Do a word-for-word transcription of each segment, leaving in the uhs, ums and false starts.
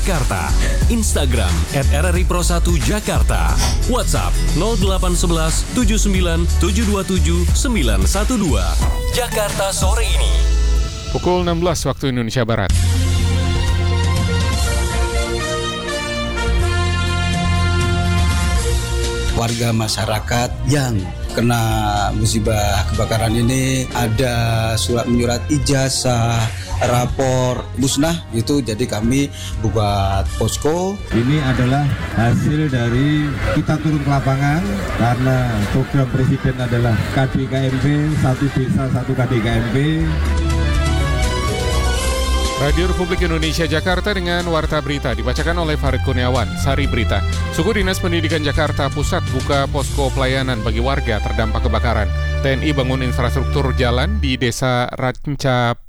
Jakarta, Instagram at R R I Pro satu Jakarta, WhatsApp nol delapan satu satu tujuh sembilan tujuh dua tujuh sembilan satu dua. Jakarta sore ini. Pukul enam belas waktu Indonesia Barat. Warga masyarakat yang kena musibah kebakaran ini ada surat menyurat ijazah, rapor musnah gitu, jadi kami buat posko. Ini adalah hasil dari kita turun ke lapangan karena program presiden adalah K D K M P, satu desa satu K D K M P. Radio Republik Indonesia Jakarta dengan Warta Berita dibacakan oleh Farid Kurniawan. Sari Berita. Suku Dinas Pendidikan Jakarta Pusat buka posko pelayanan bagi warga terdampak kebakaran. T N I bangun infrastruktur jalan di Desa Rancap,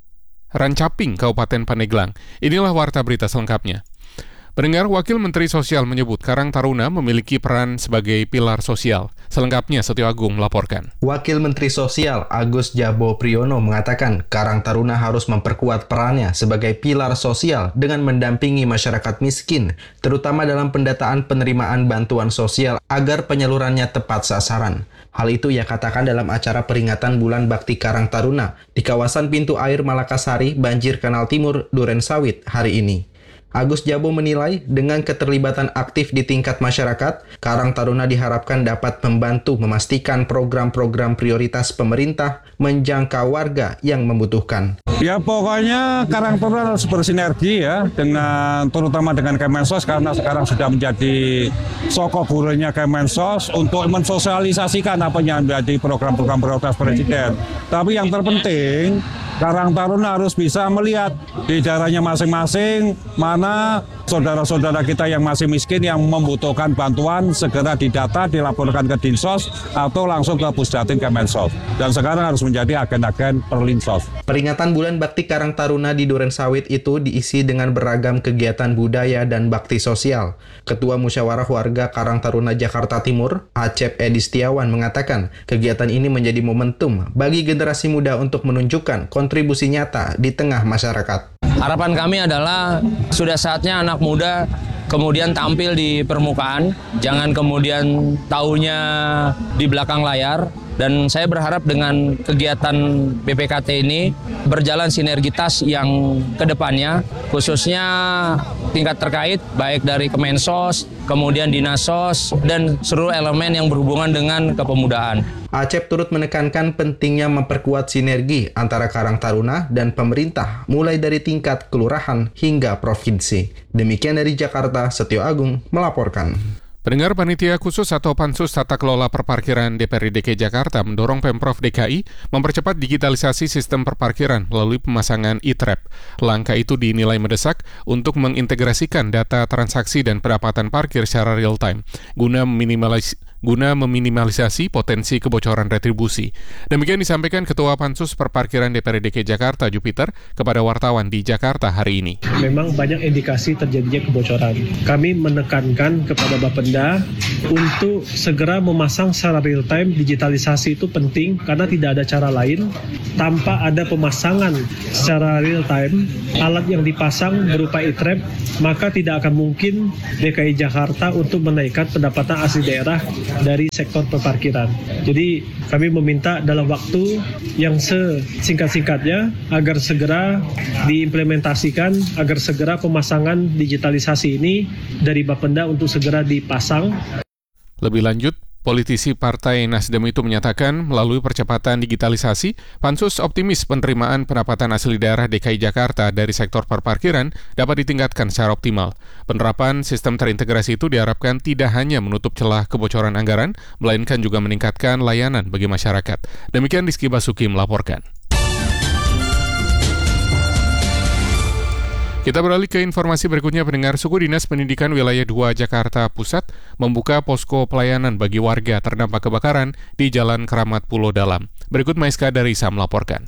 Rancaping, Kabupaten Pandeglang. Inilah Warta Berita selengkapnya. Pendengar, Wakil Menteri Sosial menyebut Karang Taruna memiliki peran sebagai pilar sosial. Selengkapnya Setio Agung melaporkan. Wakil Menteri Sosial Agus Jabo Priyono mengatakan Karang Taruna harus memperkuat perannya sebagai pilar sosial dengan mendampingi masyarakat miskin, terutama dalam pendataan penerimaan bantuan sosial agar penyalurannya tepat sasaran. Hal itu ia katakan dalam acara peringatan Bulan Bakti Karang Taruna di kawasan Pintu Air Malakasari, Banjir Kanal Timur, Durensawit hari ini. Agus Jabo menilai dengan keterlibatan aktif di tingkat masyarakat, Karang Taruna diharapkan dapat membantu memastikan program-program prioritas pemerintah menjangkau warga yang membutuhkan. Ya pokoknya Karang Taruna harus bersinergi ya dengan terutama dengan Kemensos karena sekarang sudah menjadi sokok burunya Kemensos untuk mensosialisasikan apa yang menjadi program-program prioritas presiden. Tapi yang terpenting Karang Taruna harus bisa melihat di daerahnya masing-masing mana saudara-saudara kita yang masih miskin yang membutuhkan bantuan segera didata, dilaporkan ke Dinsos atau langsung ke Pusdatin Kemensos. Dan sekarang harus menjadi agen-agen Perlinsos. Peringatan Bulan Bakti Karang Taruna di Durensawit itu diisi dengan beragam kegiatan budaya dan bakti sosial. Ketua Musyawarah Warga Karang Taruna Jakarta Timur, Acep Edi Setiawan mengatakan kegiatan ini menjadi momentum bagi generasi muda untuk menunjukkan kontribusi nyata di tengah masyarakat. Harapan kami adalah sudah saatnya anak muda kemudian tampil di permukaan, jangan kemudian taunya di belakang layar. Dan saya berharap dengan kegiatan B P K T ini berjalan sinergitas yang kedepannya, khususnya tingkat terkait, baik dari Kemensos, kemudian Dinasos, dan seluruh elemen yang berhubungan dengan kepemudaan. Acep turut menekankan pentingnya memperkuat sinergi antara Karang Taruna dan pemerintah, mulai dari tingkat kelurahan hingga provinsi. Demikian dari Jakarta, Setio Agung melaporkan. Pendengar, Panitia Khusus atau Pansus Tata Kelola Perparkiran D P R D D K I Jakarta mendorong Pemprov D K I mempercepat digitalisasi sistem perparkiran melalui pemasangan e-trap. Langkah itu dinilai mendesak untuk mengintegrasikan data transaksi dan pendapatan parkir secara real-time, guna meminimalis guna meminimalisasi potensi kebocoran retribusi. Demikian disampaikan Ketua Pansus Perparkiran D P R D D K I Jakarta, Jupiter, kepada wartawan di Jakarta hari ini. Memang banyak indikasi terjadinya kebocoran. Kami menekankan kepada Bapenda untuk segera memasang secara real time. Digitalisasi itu penting karena tidak ada cara lain. Tanpa ada pemasangan secara real time, alat yang dipasang berupa e-trap, maka tidak akan mungkin D K I Jakarta untuk menaikkan pendapatan asli daerah dari sektor perparkiran. Jadi kami meminta dalam waktu yang sesingkat-singkatnya agar segera diimplementasikan, agar segera pemasangan digitalisasi ini dari Bapenda untuk segera dipasang. Lebih lanjut, politisi Partai Nasdem itu menyatakan melalui percepatan digitalisasi, Pansus optimis penerimaan pendapatan asli daerah D K I Jakarta dari sektor perparkiran dapat ditingkatkan secara optimal. Penerapan sistem terintegrasi itu diharapkan tidak hanya menutup celah kebocoran anggaran, melainkan juga meningkatkan layanan bagi masyarakat. Demikian Rizky Basuki melaporkan. Kita beralih ke informasi berikutnya, pendengar. Suku Dinas Pendidikan Wilayah dua Jakarta Pusat membuka posko pelayanan bagi warga terdampak kebakaran di Jalan Keramat Pulau Dalam. Berikut Maiska Darisa melaporkan.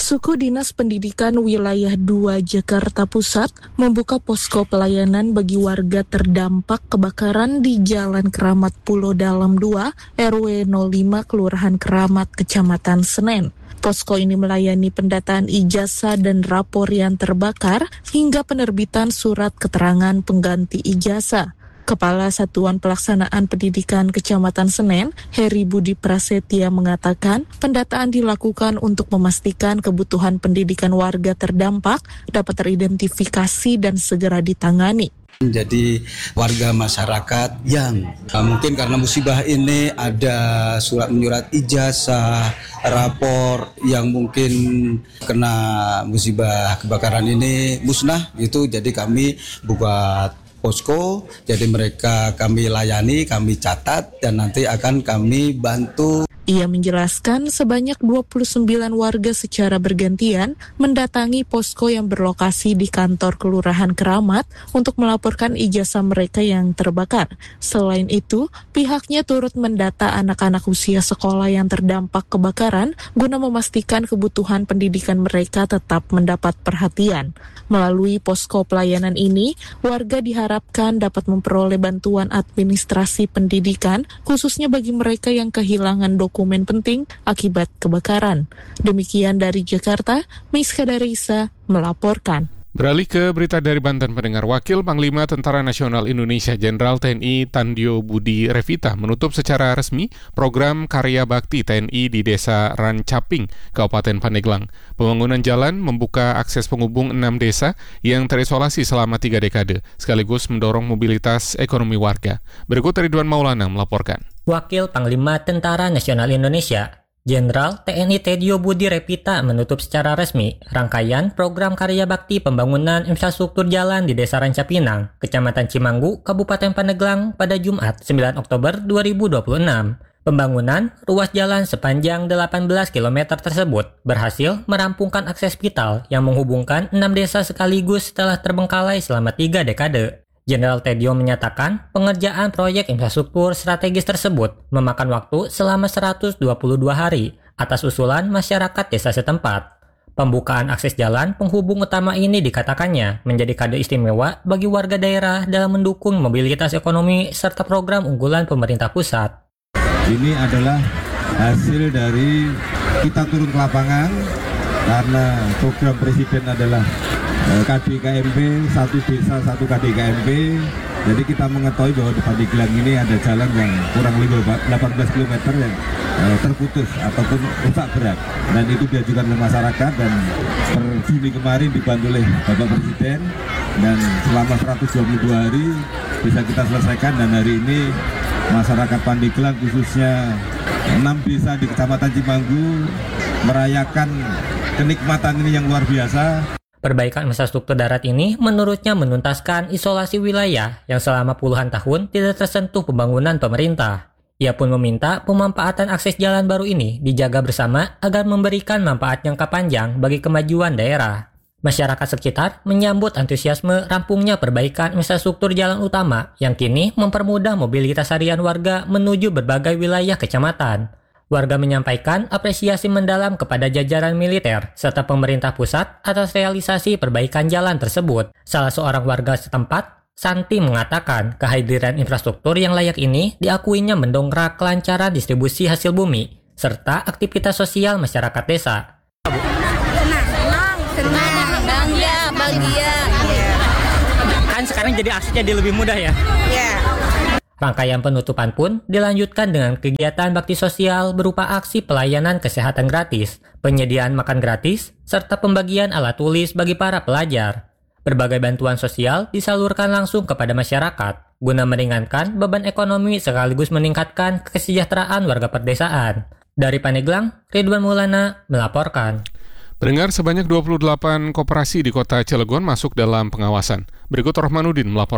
Suku Dinas Pendidikan Wilayah dua Jakarta Pusat membuka posko pelayanan bagi warga terdampak kebakaran di Jalan Keramat Pulau Dalam dua, R W nol lima, Kelurahan Keramat, Kecamatan Senen. Posko ini melayani pendataan ijazah dan rapor yang terbakar hingga penerbitan surat keterangan pengganti ijazah. Kepala Satuan Pelaksanaan Pendidikan Kecamatan Senen, Heri Budi Prasetya mengatakan pendataan dilakukan untuk memastikan kebutuhan pendidikan warga terdampak dapat teridentifikasi dan segera ditangani. Jadi warga masyarakat yang uh, mungkin karena musibah ini ada surat menyurat ijazah, rapor yang mungkin kena musibah kebakaran ini musnah gitu, jadi kami buat posko, jadi mereka kami layani, kami catat, dan nanti akan kami bantu. Ia menjelaskan sebanyak dua puluh sembilan warga secara bergantian mendatangi posko yang berlokasi di kantor Kelurahan Keramat untuk melaporkan ijazah mereka yang terbakar. Selain itu, pihaknya turut mendata anak-anak usia sekolah yang terdampak kebakaran guna memastikan kebutuhan pendidikan mereka tetap mendapat perhatian. Melalui posko pelayanan ini, warga diharapkan dapat memperoleh bantuan administrasi pendidikan, khususnya bagi mereka yang kehilangan dokumen penting akibat kebakaran. Demikian dari Jakarta, Miska Darisa melaporkan. Beralih ke berita dari Banten, pendengar. Wakil Panglima Tentara Nasional Indonesia Jenderal T N I Tandio Budi Revita menutup secara resmi program Karya Bakti T N I di Desa Rancaping, Kabupaten Pandeglang. Pembangunan jalan membuka akses penghubung enam desa yang terisolasi selama tiga dekade, sekaligus mendorong mobilitas ekonomi warga. Berikut Ridwan Maulana melaporkan. Wakil Panglima Tentara Nasional Indonesia Jenderal T N I Tandio Budi Revita menutup secara resmi rangkaian program Karya Bakti Pembangunan Infrastruktur Jalan di Desa Rancapinang, Kecamatan Cimanggu, Kabupaten Pandeglang pada Jumat sembilan Oktober dua ribu dua puluh enam. Pembangunan ruas jalan sepanjang delapan belas kilometer tersebut berhasil merampungkan akses vital yang menghubungkan enam desa sekaligus setelah terbengkalai selama tiga dekade. Jenderal Tandio menyatakan pengerjaan proyek infrastruktur strategis tersebut memakan waktu selama seratus dua puluh dua hari atas usulan masyarakat desa setempat. Pembukaan akses jalan penghubung utama ini dikatakannya menjadi kado istimewa bagi warga daerah dalam mendukung mobilitas ekonomi serta program unggulan pemerintah pusat. Ini adalah hasil dari kita turun ke lapangan karena program Presiden adalah K D K M P, satu desa, satu K D K M P. Jadi kita mengetahui bahwa di Pandeglang ini ada jalan yang kurang lebih delapan belas kilometer yang eh, terputus ataupun rusak berat. Dan itu diajukan oleh masyarakat dan per Juni kemarin dibantu oleh Bapak Presiden. Dan selama seratus dua puluh dua hari bisa kita selesaikan, dan hari ini masyarakat Pandeglang khususnya enam desa di Kecamatan Cimanggu merayakan kenikmatan ini yang luar biasa. Perbaikan infrastruktur darat ini menurutnya menuntaskan isolasi wilayah yang selama puluhan tahun tidak tersentuh pembangunan pemerintah. Ia pun meminta pemanfaatan akses jalan baru ini dijaga bersama agar memberikan manfaat jangka panjang bagi kemajuan daerah. Masyarakat sekitar menyambut antusiasme rampungnya perbaikan infrastruktur jalan utama yang kini mempermudah mobilitas harian warga menuju berbagai wilayah kecamatan. Warga menyampaikan apresiasi mendalam kepada jajaran militer serta pemerintah pusat atas realisasi perbaikan jalan tersebut. Salah seorang warga setempat, Santi, mengatakan kehadiran infrastruktur yang layak ini diakuinya mendongkrak kelancaran distribusi hasil bumi serta aktivitas sosial masyarakat desa. Senang, senang, senang, bangga, bahagia. Kan sekarang jadi aksesnya jadi lebih mudah ya? Iya. Rangkaian penutupan pun dilanjutkan dengan kegiatan bakti sosial berupa aksi pelayanan kesehatan gratis, penyediaan makan gratis, serta pembagian alat tulis bagi para pelajar. Berbagai bantuan sosial disalurkan langsung kepada masyarakat, guna meringankan beban ekonomi sekaligus meningkatkan kesejahteraan warga perdesaan. Dari Pandeglang, Ridwan Maulana melaporkan. Pendengar, sebanyak dua puluh delapan koperasi di kota Cilegon masuk dalam pengawasan. Berikut Rohmanuddin melaporkan.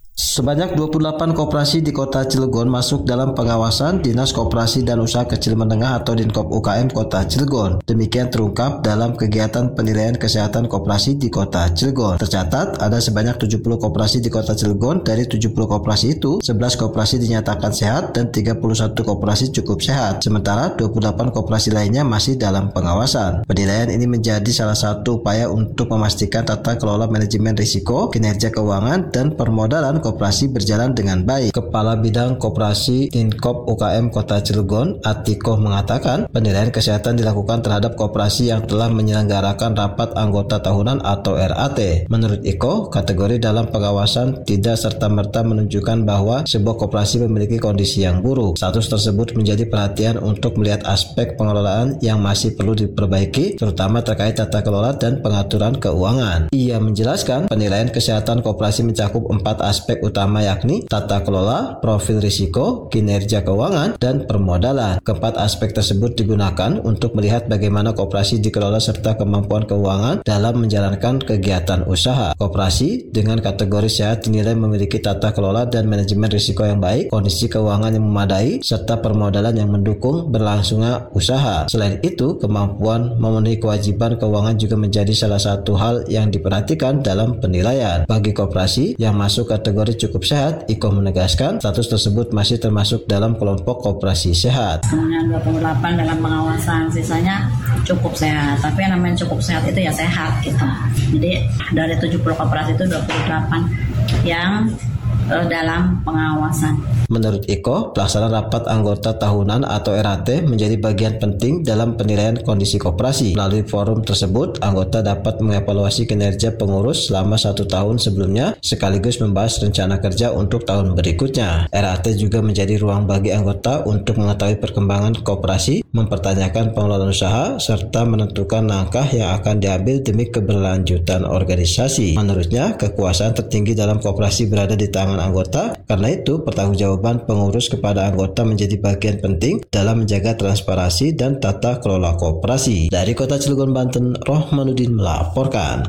Sebanyak dua puluh delapan koperasi di Kota Cilegon masuk dalam pengawasan Dinas Koperasi dan Usaha Kecil Menengah atau Dinkop U K M Kota Cilegon. Demikian terungkap dalam kegiatan penilaian kesehatan koperasi di Kota Cilegon. Tercatat ada sebanyak tujuh puluh koperasi di Kota Cilegon. Dari tujuh puluh koperasi itu, sebelas koperasi dinyatakan sehat dan tiga puluh satu koperasi cukup sehat. Sementara dua puluh delapan koperasi lainnya masih dalam pengawasan. Penilaian ini menjadi salah satu upaya untuk memastikan tata kelola manajemen risiko, kinerja keuangan, dan permodalan koperasi berjalan dengan baik. Kepala Bidang Koperasi Dinkop U K M Kota Cilegon, Atiko, mengatakan penilaian kesehatan dilakukan terhadap koperasi yang telah menyelenggarakan rapat anggota tahunan atau R A T. Menurut Iko, kategori dalam pengawasan tidak serta-merta menunjukkan bahwa sebuah koperasi memiliki kondisi yang buruk. Status tersebut menjadi perhatian untuk melihat aspek pengelolaan yang masih perlu diperbaiki, terutama terkait tata kelola dan pengaturan keuangan. Ia menjelaskan penilaian kesehatan koperasi mencakup empat aspek utama, yakni tata kelola, profil risiko, kinerja keuangan, dan permodalan. Keempat aspek tersebut digunakan untuk melihat bagaimana koperasi dikelola serta kemampuan keuangan dalam menjalankan kegiatan usaha. Koperasi dengan kategori sehat dinilai memiliki tata kelola dan manajemen risiko yang baik, kondisi keuangan yang memadai, serta permodalan yang mendukung berlangsungnya usaha. Selain itu, kemampuan memenuhi kewajiban keuangan juga menjadi salah satu hal yang diperhatikan dalam penilaian. Bagi koperasi yang masuk kategori cukup sehat, Iko menegaskan status tersebut masih termasuk dalam kelompok koperasi sehat. Semuanya dua puluh delapan dalam pengawasan, sisanya cukup sehat. Tapi yang namanya cukup sehat itu ya sehat gitu. Jadi dari tujuh puluh koperasi itu dua puluh delapan yang uh, dalam pengawasan. Menurut Iko, pelaksanaan rapat anggota tahunan atau R A T menjadi bagian penting dalam penilaian kondisi koperasi. Melalui forum tersebut, anggota dapat mengevaluasi kinerja pengurus selama satu tahun sebelumnya, sekaligus membahas rencana kerja untuk tahun berikutnya. R A T juga menjadi ruang bagi anggota untuk mengetahui perkembangan koperasi, mempertanyakan pengelolaan usaha, serta menentukan langkah yang akan diambil demi keberlanjutan organisasi. Menurutnya, kekuasaan tertinggi dalam koperasi berada di tangan anggota, karena itu pertanggungjawaban pengurus kepada anggota menjadi bagian penting dalam menjaga transparansi dan tata kelola koperasi. Dari Kota Cilegon, Banten, Rohmanuddin melaporkan.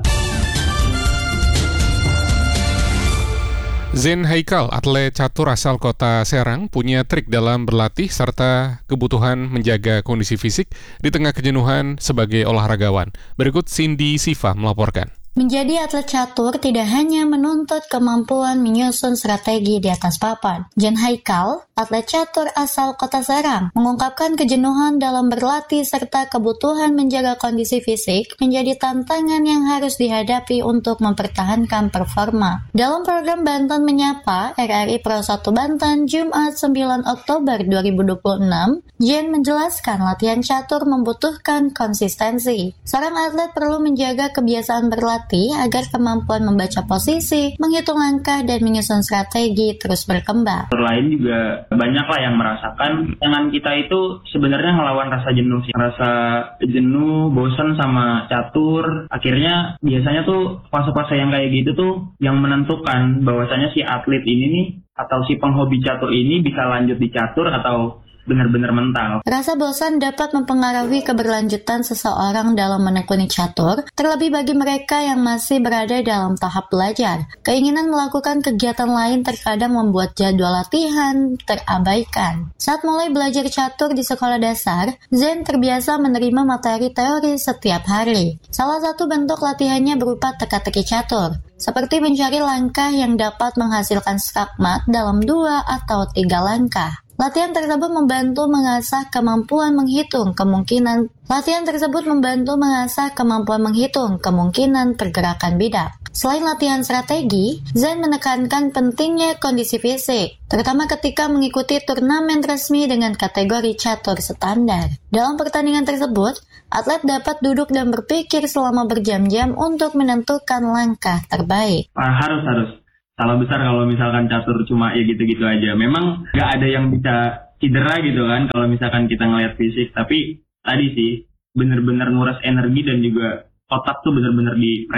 Zain Haikal, atlet catur asal Kota Serang, punya trik dalam berlatih serta kebutuhan menjaga kondisi fisik di tengah kejenuhan sebagai olahragawan. Berikut Cindy Siva melaporkan. Menjadi atlet catur tidak hanya menuntut kemampuan menyusun strategi di atas papan. Zain Haikal, atlet catur asal Kota Serang, mengungkapkan kejenuhan dalam berlatih serta kebutuhan menjaga kondisi fisik menjadi tantangan yang harus dihadapi untuk mempertahankan performa. Dalam program Banten Menyapa, R R I Pro satu Banten, Jumat sembilan Oktober dua ribu dua puluh enam, Zain menjelaskan latihan catur membutuhkan konsistensi. Seorang atlet perlu menjaga kebiasaan berlatih agar kemampuan membaca posisi, menghitung langkah, dan menyusun strategi terus berkembang. Lain juga banyak lah yang merasakan tangan kita itu sebenarnya ngelawan rasa jenuh sih. Rasa jenuh, bosan sama catur. Akhirnya biasanya tuh fase-fase yang kayak gitu tuh yang menentukan bahwasanya si atlet ini nih atau si penghobi catur ini bisa lanjut di catur atau benar-benar mental. Rasa bosan dapat mempengaruhi keberlanjutan seseorang dalam menekuni catur, terlebih bagi mereka yang masih berada dalam tahap belajar. Keinginan melakukan kegiatan lain terkadang membuat jadwal latihan terabaikan. Saat mulai belajar catur di sekolah dasar, Zain terbiasa menerima materi teori setiap hari. Salah satu bentuk latihannya berupa teka-teki catur, seperti mencari langkah yang dapat menghasilkan skakmat dalam dua atau tiga langkah. Latihan tersebut membantu mengasah kemampuan menghitung kemungkinan Latihan tersebut membantu mengasah kemampuan menghitung kemungkinan pergerakan bidak. Selain latihan strategi, Zain menekankan pentingnya kondisi fisik, terutama ketika mengikuti turnamen resmi dengan kategori catur standar. Dalam pertandingan tersebut, atlet dapat duduk dan berpikir selama berjam-jam untuk menentukan langkah terbaik. Ah, harus, harus. Salah besar kalau misalkan catur cuma ya gitu-gitu aja. Memang nggak ada yang bisa cedera gitu kan kalau misalkan kita ngelihat fisik. Tapi tadi sih bener-bener nguras energi dan juga otak tuh bener-bener di press.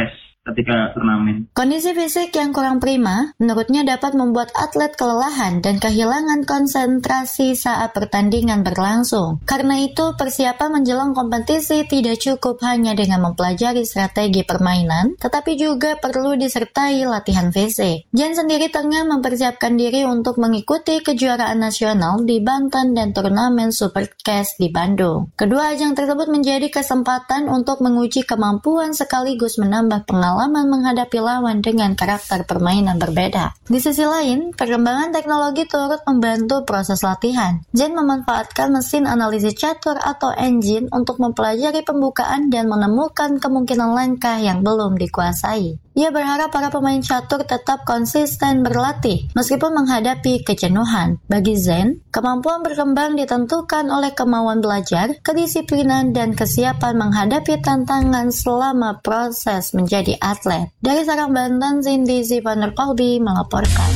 ketika turnamen. Kondisi fisik yang kurang prima menurutnya dapat membuat atlet kelelahan dan kehilangan konsentrasi saat pertandingan berlangsung. Karena itu, persiapan menjelang kompetisi tidak cukup hanya dengan mempelajari strategi permainan, tetapi juga perlu disertai latihan fisik. Jen sendiri tengah mempersiapkan diri untuk mengikuti kejuaraan nasional di Banten dan turnamen Supercast di Bandung. Kedua ajang tersebut menjadi kesempatan untuk menguji kemampuan sekaligus menambah pengalaman menghadapi lawan dengan karakter permainan berbeda. Di sisi lain, perkembangan teknologi turut membantu proses latihan. Jen memanfaatkan mesin analisis catur atau engine untuk mempelajari pembukaan dan menemukan kemungkinan langkah yang belum dikuasai. Ia berharap para pemain catur tetap konsisten berlatih meskipun menghadapi kejenuhan. Bagi Zen, kemampuan berkembang ditentukan oleh kemauan belajar, kedisiplinan, dan kesiapan menghadapi tantangan selama proses menjadi atlet. Dari Serang, Banten, Cindy Zivander Kolbi melaporkan.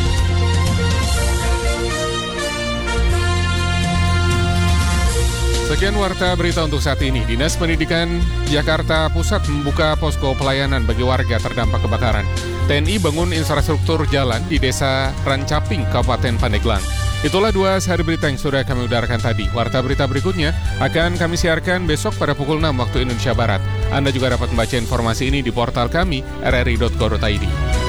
Sekian warta berita untuk saat ini. Dinas Pendidikan Jakarta Pusat membuka posko pelayanan bagi warga terdampak kebakaran. T N I bangun infrastruktur jalan di Desa Rancaping, Kabupaten Pandeglang. Itulah dua sehari berita yang sudah kami udarakan tadi. Warta berita berikutnya akan kami siarkan besok pada pukul enam waktu Indonesia Barat. Anda juga dapat membaca informasi ini di portal kami r r i dot co dot i d.